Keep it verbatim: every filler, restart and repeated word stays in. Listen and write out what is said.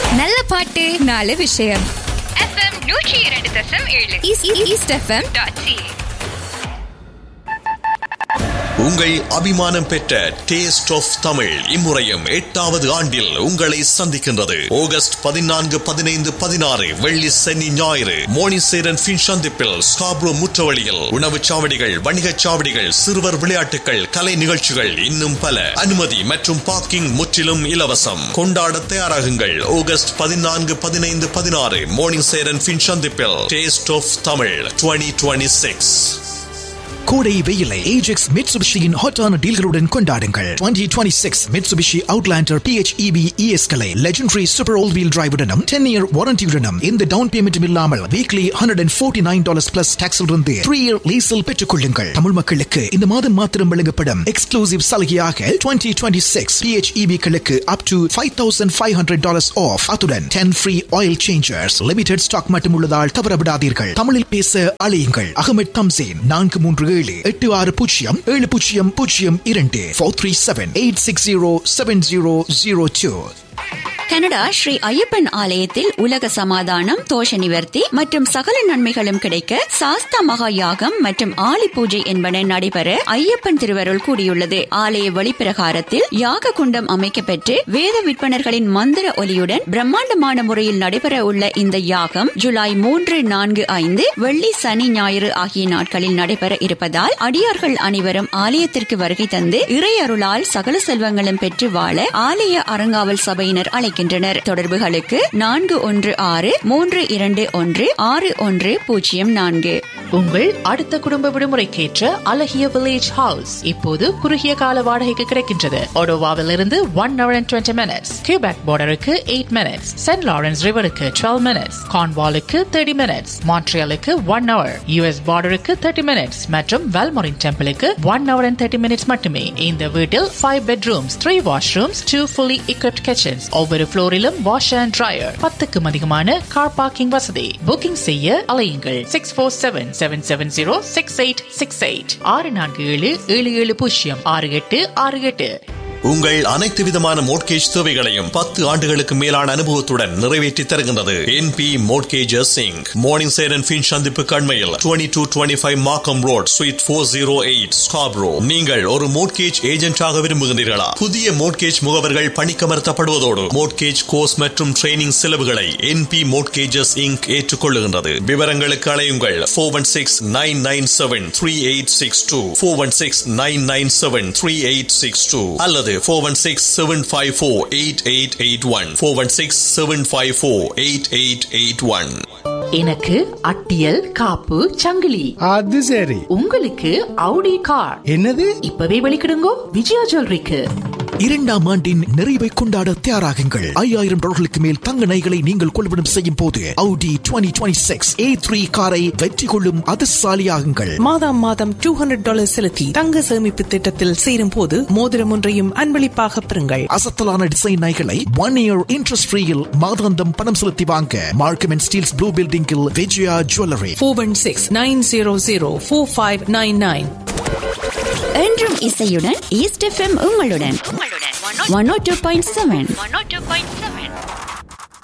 நல்ல பாட்டு நாலு விஷயம். எஃப்எம் நூற்றி இரண்டு தசம் ஏழு ஈஸ்ட் எஃப்எம் டாட் சி. உங்கள் அபிமானம் பெற்ற டேஸ்ட் ஆஃப் தமிழ் இம்முறையும் எட்டாவது ஆண்டில் உங்களை சந்திக்கின்றது. ஆகஸ்ட் பதினான்கு பதினைந்து பதினாறு வெள்ளி சனி ஞாயிறு மோனிசேரன் பின் சந்திப்பில் ஸ்காப்ரோ முற்றவழியில் உணவுச் சாவடிகள், வணிகச் சாவடிகள், சிறுவர் விளையாட்டுகள், கலை நிகழ்ச்சிகள் இன்னும் பல. அனுமதி மற்றும் பார்க்கிங் முற்றிலும் இலவசம். கொண்டாட தயாராகுங்கள். ஆகஸ்ட் பதினான்கு பதினைந்து பதினாறு மோனிசேரன் பின் சந்திப்பில் taste of Tamil twenty twenty six. கோடை வெயிலை ஏஜெக்ஸ் மிட்சுபிஷியின் ஹாட்டான டீல்களுடன் கொண்டாடுங்கள். twenty twenty-six Mitsubishi Outlander P H E V E S களை legendary super all wheel டிரைவுடனும் ten year வாரண்டியுடனும் இந்த டவுன் பேமெண்ட்டும் இல்லாமல் weekly one hundred forty-nine dollars plus tax இருந்து three இயர் லீஸில் பெற்றுக் கொள்ளுங்கள். தமிழ் மக்களுக்கு இந்த மாதம் மாத்திரம் வழங்கப்படும் எக்ஸ்க்ளூசிவ் சலுகையாக twenty twenty-six P H E V களுக்கு up to five thousand five hundred dollars off. அத்துடன் ten free oil changers. Limited stock மட்டும் உள்ளதால் தவறவிடாதீர்கள். தமிழில் பேச அழையுங்கள். அகமது தம்சேன் நான்கு மூன்று ஏழு எட்டு ஆறு பூஜ்ஜியம் ஏழு பூஜ்ஜியம் பூஜ்ஜியம் இரண்டு four three seven eight six zero seven zero zero two. Canada Sri Ayyappan ஆலயத்தில் உலக சமாதானம், தோஷ நிவர்த்தி மற்றும் சகல நன்மைகளும் கிடைக்க சாஸ்தா மகா யாகம் மற்றும் ஆலி பூஜை என்பன நடைபெற ஐயப்பன் திருவருள் கூடியுள்ளது. ஆலய வழிப்பிரகாரத்தில் யாக குண்டம் அமைக்கப்பெற்று வேத விற்பனர்களின் மந்திர ஒலியுடன் பிரம்மாண்டமான முறையில் நடைபெற உள்ள இந்த யாகம் ஜூலை மூன்று நான்கு ஐந்து வெள்ளி சனி ஞாயிறு ஆகிய நாட்களில் நடைபெற இருப்பதால் அடியார்கள் அனைவரும் ஆலயத்திற்கு வருகை தந்து இறை அருளால் சகல செல்வங்களும் பெற்று வாழ ஆலய அறங்காவல் சபையினர் அழைக்கின்றனர். தொடர்புகளுக்கு நான்கு ஒன்று ஆறு மூன்று இரண்டு ஒன்று ஆறு ஒன்று பூஜ்ஜியம் நான்கு. உங்கள் அடுத்த குடும்ப விடுமுறைக்கேற்ற அழகிய வில்லேஜ் ஹவுஸ் இப்போது குறுகிய கால வாடகைக்கு கிடைக்கின்றது. ஒடோவாவில் இருந்து one hour and twenty minutes, Quebec பார்டருக்கு eight minutes, send Lawrence ரிவருக்கு twelve minutes, கார்ன்வாலுக்கு thirty minutes, மான்ட்ரியாலுக்கு one hour, US பார்டருக்கு thirty minutes மற்றும் வெல்மோரின் டெம்பிளுக்கு one hour and thirty minutes மட்டுமே. இந்த வீட்டில் five bedrooms, three washrooms, two fully equipped kitchens, ஒவ்வொரு ஃப்ளோரிலும் wash and dryer, பத்துக்கும் அதிகமான car parking வசதி. Booking செய்ய அலையுங்கள் six four seven seven seven zero six eight six eight ஆறு நான்கு ஏழு ஏழு ஏழு பூஜ்ஜியம் ஆறு எட்டு ஆறு எட்டு. உங்கள் அனைத்து விதமான மோட்கேஜ் தேவைகளையும் பத்து ஆண்டுகளுக்கு மேலான அனுபவத்துடன் நிறைவேற்றி தருகின்றது N P mortgages Singh. Morning Cheran பின் சந்திப்பு கண்மையில் டுவெண்ட்டி டூ டுவெண்ட்டி ஃபைவ் மார்க்கம் road sweet four zero eight Scarborough. நீங்கள் ஒரு மோட்கேஜ் ஏஜென்டாக விரும்புகின்றீர்களா? புதிய மோட்கேஜ் முகவர்கள் பணிக்கமர்த்தப்படுவதோடு மோட்கேஜ் கோர்ஸ் மற்றும் ட்ரைனிங் செலவுகளை என் பி மோட்கேஜஸ் இங்க் ஏற்றுக்கொள்ளுகின்றது. விவரங்களுக்கு அழையுங்கள் four one six nine nine seven three eight six two four one six nine nine seven three eight six two அல்லது four one six seven five four eight eight eight one four one six seven five four eight eight eight one. எனக்கு அட்டியல் காப்பு சங்கிலி. அது சரி. உங்களுக்கு Audi car. என்னது? இப்பவே வெளிக்கிடுங்கோ விஜயா ஜுவல்லரிக்கு. இரண்டாம் ஆண்டின் நிறைவை கொண்டாட தயாராகுங்கள். ஐயாயிரம் டாலர்களுக்கு மேல் தங்க நகைகளை நீங்கள் கொள்வனம் செய்யும் போது Audi twenty twenty-six A three காரை வெற்றி கொள்ளும் அதிர்ஷ்டசாலியாகுங்கள். மாதம் மாதம் two hundred dollars செலுத்தி தங்க சேமிப்பு திட்டத்தில் சேரும் போது மோதிரம் ஒன்றையும் அன்பளிப்பாக பெறுங்கள். அசத்தலான டிசைன் நகைகளை ஒன் இயர் இன்ட்ரெஸ்ட் ஃப்ரீயில் மாதாந்தம் பணம் செலுத்தி வாங்க மார்க்கம் அண்ட் ஸ்டீல்ஸ் ப்ளூ பில்டிங்கில் Vijaya jewellery four one six nine zero zero four five nine nine. என்றும் இசையுடன் ஈஸ்ட் எஃப்எம் உங்களுடன் one oh two point seven.